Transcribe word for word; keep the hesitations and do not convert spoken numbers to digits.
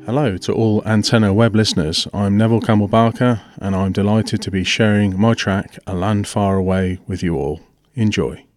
Hello to all Antenna Web listeners. I'm Neville Campbell Barker, and I'm delighted to be sharing my track A Land Far Away with you all. Enjoy.